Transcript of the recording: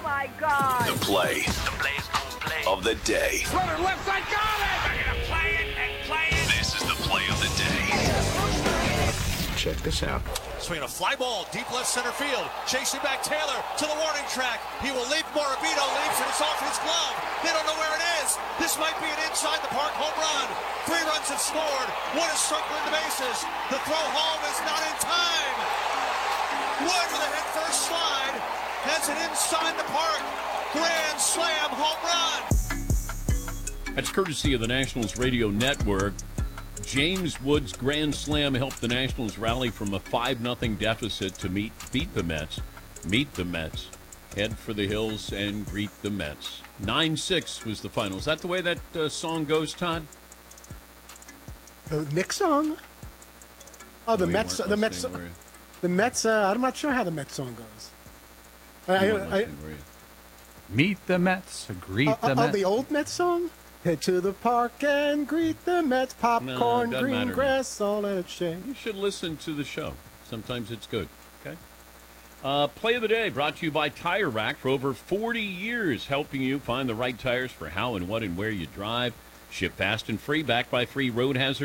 my God. The play of the day. Runner left side, got it! They're going to play it and play it. This is the play of the day. Check this out. Swinging a fly ball, deep left center field. Chasing back Taylor to the warning track. He will leap. Morabito leaps and it's off his glove. They don't know where it is. This might be an inside the park home run. 3 runs have scored. One is circling the bases. The throw home is not in time. Wood with a head first slide. Has it inside the park. Grand slam home run. That's courtesy of the Nationals Radio Network. James Wood's grand slam helped the Nationals rally from a 5-0 deficit to beat the Mets. Meet the Mets. Head for the hills and greet the Mets. 9-6 was the final. Is that the way that song goes, Todd? The Knicks song? Oh, the Mets. The Mets. The Mets. I'm not sure how the Mets song goes. Meet the Mets. Greet the Mets. The old Mets song? Head to the park and greet the Mets. Popcorn, green grass, all that shit. You should listen to the show. Sometimes it's good. Okay. Play of the day brought to you by Tire Rack for over 40 years, helping you find the right tires for how and what and where you drive. Ship fast and free, backed by free road hazard